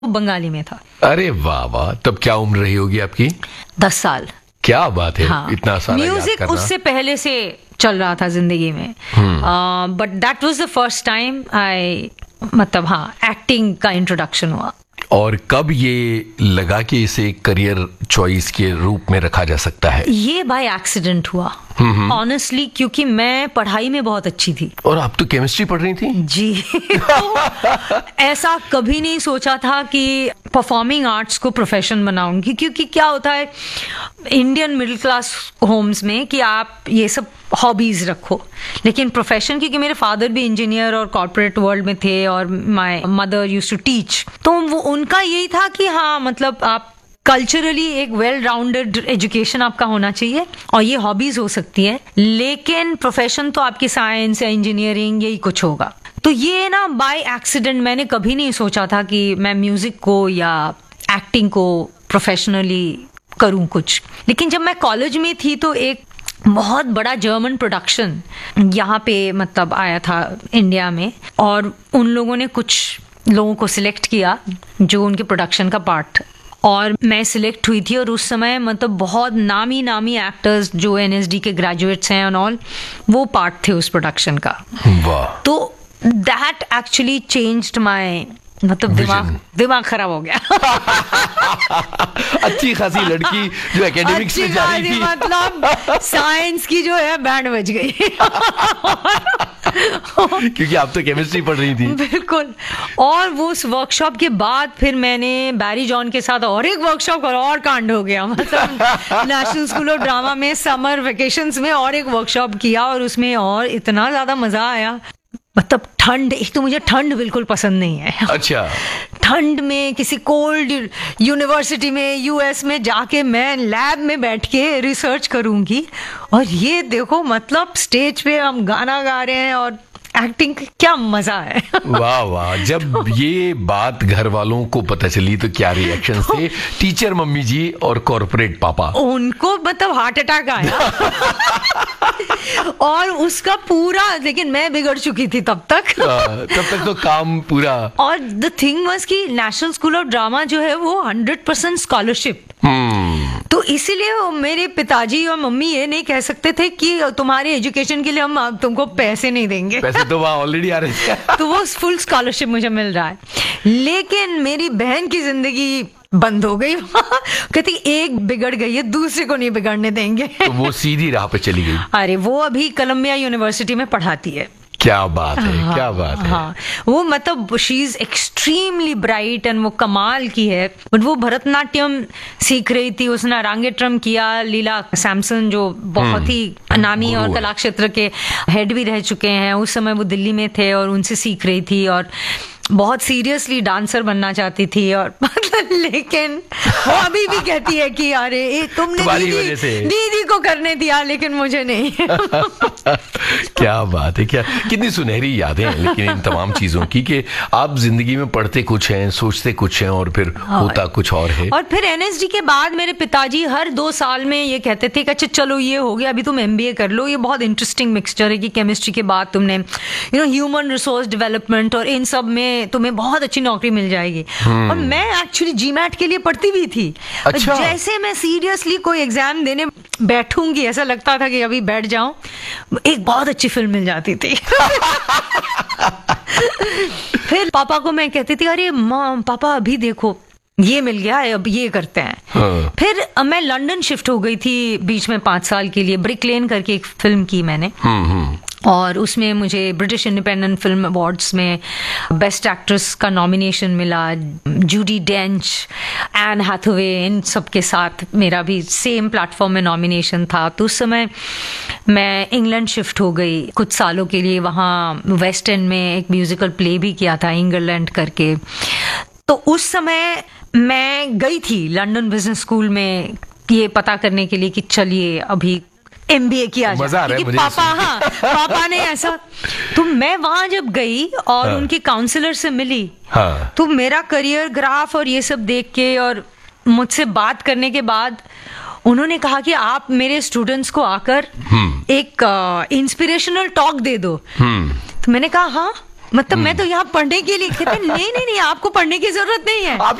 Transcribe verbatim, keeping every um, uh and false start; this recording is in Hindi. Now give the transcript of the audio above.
बंगाली में था। अरे वाह वाह, तब क्या उम्र रही होगी आपकी? दस साल। क्या बात है। हाँ, इतना सारा याद म्यूजिक करना। उससे पहले से चल रहा था जिंदगी में, but that was the first time I मतलब हाँ एक्टिंग का इंट्रोडक्शन हुआ। और कब ये लगा कि इसे करियर चॉइस के रूप में रखा जा सकता है? ये बाय एक्सीडेंट हुआ ऑनेस्टली, क्योंकि मैं पढ़ाई में बहुत अच्छी थी। और आप तो केमिस्ट्री पढ़ रही थी? जी। तो ऐसा कभी नहीं सोचा था कि परफॉर्मिंग आर्ट्स को प्रोफेशन बनाऊंगी, क्योंकि क्या होता है इंडियन मिडिल क्लास होम्स में कि आप ये सब हॉबीज रखो, लेकिन प्रोफेशन, क्योंकि मेरे फादर भी इंजीनियर और कॉर्पोरेट वर्ल्ड में थे और my mother used to teach, तो वो उनका यही था कि हाँ मतलब आप कल्चरली एक वेल राउंडेड एजुकेशन आपका होना चाहिए और ये हॉबीज हो सकती है, लेकिन प्रोफेशन तो आपकी साइंस या इंजीनियरिंग यही कुछ होगा। तो ये ना बाय एक्सीडेंट, मैंने कभी नहीं सोचा था कि मैं म्यूजिक को या एक्टिंग को प्रोफेशनली करूं कुछ। लेकिन जब मैं कॉलेज में थी तो एक बहुत बड़ा जर्मन प्रोडक्शन यहाँ पे मतलब आया था इंडिया में, और उन लोगों ने कुछ लोगों को सिलेक्ट किया जो उनके प्रोडक्शन का पार्ट, और मैं सिलेक्ट हुई थी। और उस समय मतलब बहुत नामी नामी एक्टर्स जो एनएसडी के ग्रेजुएट्स हैं और ऑल, वो पार्ट थे उस प्रोडक्शन का। वाह। तो दैट एक्चुअली चेंज्ड माय मतलब दिमाग दिमाग खराब हो गया। अच्छी खासी लड़की जो एकेडमिक्स में जा रही थी, मतलब साइंस की जो है बैंड बज गई। क्योंकि आप तो केमिस्ट्री पढ़ रही थी। बिल्कुल। और वो उस वर्कशॉप के बाद फिर मैंने बैरी जॉन के साथ और एक वर्कशॉप और और कांड हो गया, मतलब नेशनल स्कूल ऑफ ड्रामा में समर वेकेशंस में और एक वर्कशॉप किया, और उसमें और इतना ज्यादा मजा आया। मतलब ठंड, एक तो मुझे ठंड बिल्कुल पसंद नहीं है। अच्छा। ठंड में किसी कोल्ड यूनिवर्सिटी में यूएस में जाके मैं लैब में बैठ के रिसर्च करूंगी, और ये देखो मतलब स्टेज पे हम गाना गा रहे हैं और एक्टिंग, क्या मजा है। वाह वाह। जब ये बात घर वालों को पता चली तो क्या रिएक्शन थे? टीचर मम्मी जी और कॉर्पोरेट पापा? उनको मतलब हार्ट अटैक आया। और उसका पूरा, लेकिन मैं बिगड़ चुकी थी तब तक। तब तक तो काम पूरा। और द थिंग वाज कि नेशनल स्कूल ऑफ ड्रामा जो है वो हंड्रेड परसेंट स्कॉलरशिप, तो इसीलिए मेरे पिताजी और मम्मी ये नहीं कह सकते थे कि तुम्हारे एजुकेशन के लिए हम तुमको पैसे नहीं देंगे। पैसे तो वहाँ ऑलरेडी आ रहे थे। तो वो फुल स्कॉलरशिप मुझे मिल रहा है। लेकिन मेरी बहन की जिंदगी बंद हो गई। कहती एक बिगड़ गई है, दूसरे को नहीं बिगड़ने देंगे। तो वो सीधी राह पे चली गई। अरे वो अभी कोलंबिया यूनिवर्सिटी में पढ़ाती है। क्या बात है। हाँ, क्या बात है। हाँ, वो मतलब she is extremely bright and वो कमाल की है। बट वो भरतनाट्यम सीख रही थी, उसने अरांगेट्रम किया। लीला सैमसन जो बहुत ही नामी और कला क्षेत्र के हेड भी रह चुके हैं, उस समय वो दिल्ली में थे और उनसे सीख रही थी, और बहुत सीरियसली डांसर बनना चाहती थी। और मतलब लेकिन वो अभी भी कहती है कि अरे ए, तुमने दीदी, दीदी को करने दिया लेकिन मुझे नहीं। क्या बात है। क्या कितनी सुनहरी यादें हैं लेकिन इन तमाम चीजों की, कि आप जिंदगी में पढ़ते कुछ हैं, सोचते कुछ हैं, और फिर होता कुछ और है। और फिर एनएसडी के बाद मेरे पिताजी हर दो साल में ये कहते थे कि अच्छा चलो ये हो गया, अभी तुम एमबीए कर लो, ये बहुत इंटरेस्टिंग मिक्सचर है कि केमिस्ट्री के बाद तुमने you know human resource development और इन सब में तुम्हें बहुत अच्छी नौकरी मिल जाएगी। और मैं एक्चुअली जीमैट के लिए पढ़ती भी थी। अच्छा। जैसे मैं सीरियसली कोई एग्जाम देने बैठूंगी, ऐसा लगता था कि अभी बैठ जाऊं, एक बहुत अच्छी फिल्म मिल जाती थी। फिर पापा को मैं कहती थी अरे माँ पापा अभी देखो ये मिल गया है, अब ये करते हैं। हाँ। फिर मैं लंदन शिफ्ट हो गई थी बीच में पांच साल के लिए। ब्रिक लेन करके एक फिल्म की मैंने, और उसमें मुझे ब्रिटिश इंडिपेंडेंट फिल्म अवार्ड्स में बेस्ट एक्ट्रेस का नॉमिनेशन मिला। जूडी डेंच, एन हैथवे, इन सब के साथ मेरा भी सेम प्लेटफॉर्म में नॉमिनेशन था। तो उस समय मैं इंग्लैंड शिफ्ट हो गई कुछ सालों के लिए। वहाँ वेस्ट एंड में एक म्यूजिकल प्ले भी किया था, इंग्लैंड करके। तो उस समय मैं गई थी लंदन बिजनेस स्कूल में ये पता करने के लिए कि चलिए अभी एमबीए किया जाए। पापा हाँ पापा ने ऐसा। तो मैं वहां जब गई और हाँ। उनकी काउंसलर से मिली, हाँ। तो मेरा करियर ग्राफ और ये सब देख के और मुझसे बात करने के बाद उन्होंने कहा कि आप मेरे स्टूडेंट्स को आकर एक इंस्पिरेशनल टॉक दे दो। तो मैंने कहा हाँ मतलब मैं तो यहाँ पढ़ने के लिए, कहते नहीं नहीं नहीं आपको पढ़ने की जरूरत नहीं है। आप